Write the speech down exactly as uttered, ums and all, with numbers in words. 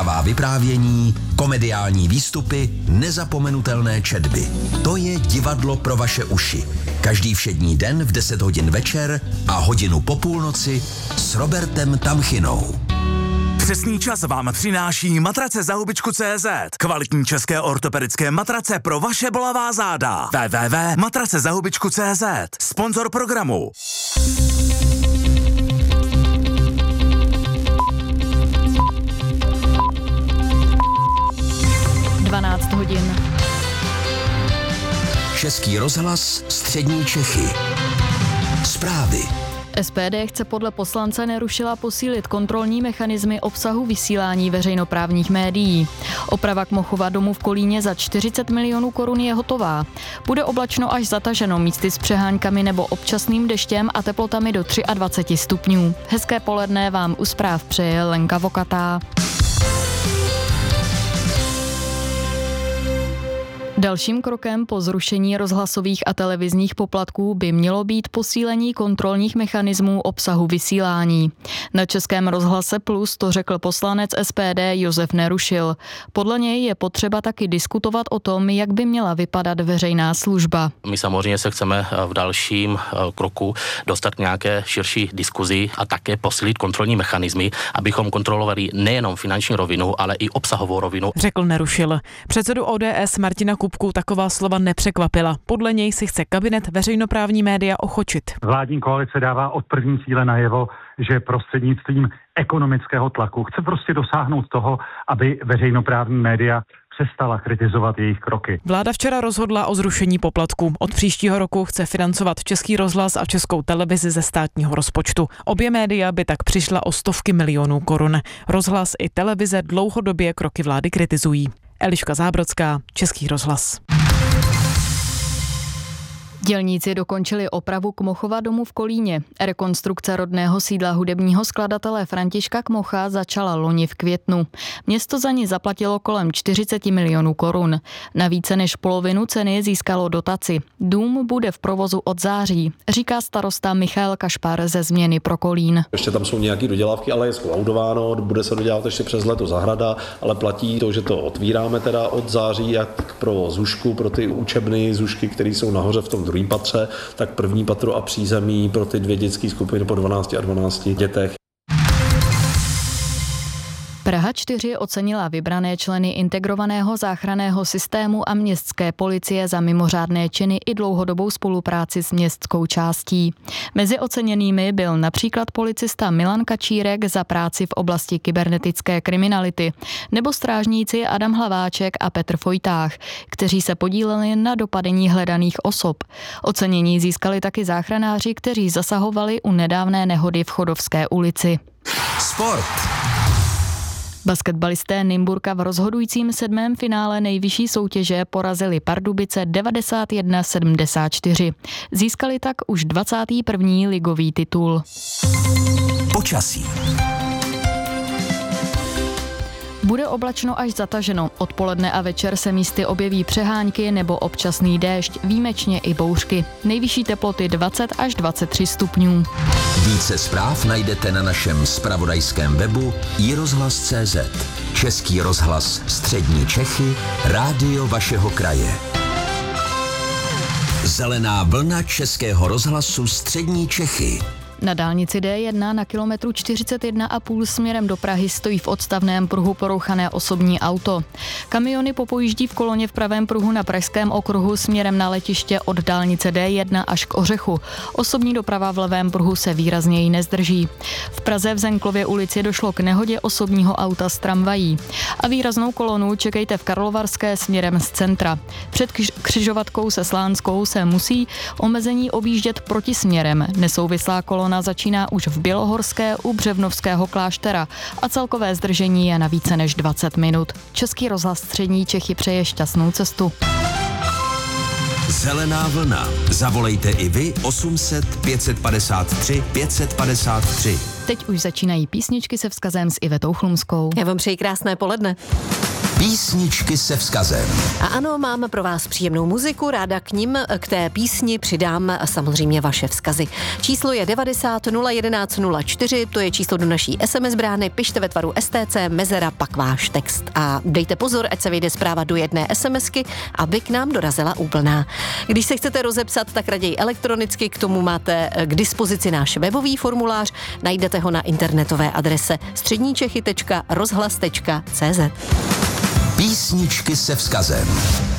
žhavá vyprávění, komediální výstupy, nezapomenutelné četby. To je divadlo pro vaše uši. Každý všední den v deset hodin večer a hodinu po půlnoci s Robertem Tamchinou. Přesný čas vám přináší matrace za hubičku tečka cé zet. Kvalitní české ortopedické matrace pro vaše bolavá záda. w w w tečka matrace za hubičku tečka cé zet. Sponzor programu. dvanáct hodin. Český rozhlas, střední Čechy. Zprávy. es pé dé chce podle poslance Nerušila posílit kontrolní mechanismy obsahu vysílání veřejnoprávních médií. Oprava Kmochova domu v Kolíně za čtyřicet milionů korun je hotová. Bude oblačno až zataženo, místy s přeháňkami nebo občasným deštěm a teplotami do dvacet tři stupňů. Hezké poledne vám u zpráv přeje Lenka Vokatá. Dalším krokem po zrušení rozhlasových a televizních poplatků by mělo být posílení kontrolních mechanismů obsahu vysílání. Na Českém rozhlase Plus to řekl poslanec es pé dé Josef Nerušil. Podle něj je potřeba taky diskutovat o tom, jak by měla vypadat veřejná služba. My samozřejmě se chceme v dalším kroku dostat k nějaké širší diskuzi a také posílit kontrolní mechanismy, abychom kontrolovali nejenom finanční rovinu, ale i obsahovou rovinu. Řekl Nerušil. Předsedu ó dé es Martina Kupku taková slova nepřekvapila. Podle něj si chce kabinet veřejnoprávní média ochočit. Vládní koalice dává od první chvíle najevo, že prostřednictvím ekonomického tlaku chce prostě dosáhnout toho, aby veřejnoprávní média přestala kritizovat jejich kroky. Vláda včera rozhodla o zrušení poplatku. Od příštího roku chce financovat Český rozhlas a Českou televizi ze státního rozpočtu. Obě média by tak přišla o stovky milionů korun. Rozhlas i televize dlouhodobě kroky vlády kritizují. Eliška Zábrodská, Český rozhlas. Dělníci dokončili opravu Kmochova domu v Kolíně. Rekonstrukce rodného sídla hudebního skladatele Františka Kmocha začala loni v květnu. Město za ní zaplatilo kolem čtyřicet milionů korun. Na více než polovinu ceny získalo dotaci. Dům bude v provozu od září, říká starosta Michal Kašpar ze Změny pro Kolín. Ještě tam jsou nějaké dodělávky, ale je skolaudováno, bude se dodělat ještě přes léto zahrada, ale platí to, že to otvíráme teda od září jak pro zušku, pro ty učebny zušky, které jsou nahoře v tom druhém patře, tak první patro a přízemí pro ty dvě dětské skupiny po dvanácti a dvanácti dětech. Praha čtyři ocenila vybrané členy integrovaného záchranného systému a městské policie za mimořádné činy i dlouhodobou spolupráci s městskou částí. Mezi oceněnými byl například policista Milan Kačírek za práci v oblasti kybernetické kriminality nebo strážníci Adam Hlaváček a Petr Fojtách, kteří se podíleli na dopadení hledaných osob. Ocenění získali taky záchranáři, kteří zasahovali u nedávné nehody v Chodovské ulici. Sport. Basketbalisté Nymburka v rozhodujícím sedmém finále nejvyšší soutěže porazili Pardubice devadesát jedna sedmdesát čtyři. Získali tak už dvacátý první ligový titul. Počasí. Bude oblačno až zataženo. Odpoledne a večer se místy objeví přehánky nebo občasný déšť, výjimečně i bouřky. Nejvyšší teploty dvacet až dvacet tři stupňů. Více zpráv najdete na našem zpravodajském webu i rozhlas tečka cé zet. Český rozhlas, střední Čechy, rádio vašeho kraje. Zelená vlna Českého rozhlasu střední Čechy. Na dálnici dé jedna na kilometru čtyřicet jedna a půl směrem do Prahy stojí v odstavném pruhu porouchané osobní auto. Kamiony popojíždí v koloně v pravém pruhu na pražském okruhu směrem na letiště od dálnice dé jedna až k Ořechu. Osobní doprava v levém pruhu se výrazněji nezdrží. V Praze v Zenklově ulici došlo k nehodě osobního auta s tramvají. A výraznou kolonu čekejte v Karlovarské směrem z centra. Před křižovatkou se Slánskou se musí omezení objíždět protisměrem. Nesouvislá kolona začíná už v Bělohorské u Břevnovského kláštera a celkové zdržení je na více než dvacet minut. Český rozhlas střední Čechy přeje šťastnou cestu. Zelená vlna. Zavolejte i vy osm set pět padesát tři pět padesát tři. Teď už začínají písničky se vzkazem s Ivetou Chlumskou. Já vám přeji krásné poledne. Písničky se vzkazem. A ano, mám pro vás příjemnou muziku, ráda k nim, k té písni přidám samozřejmě vaše vzkazy. Číslo je devadesát nula jedenáct nula čtyři, to je číslo do naší es em es brány, pište ve tvaru es té cé, mezera, pak váš text. A dejte pozor, ať se vyjde zpráva do jedné SMSky, aby k nám dorazila úplná. Když se chcete rozepsat, tak raději elektronicky, k tomu máte k dispozici náš webový formulář, najdete ho na internetové adrese středníčechy tečka rozhlas tečka cé zet. Písničky se vzkazem.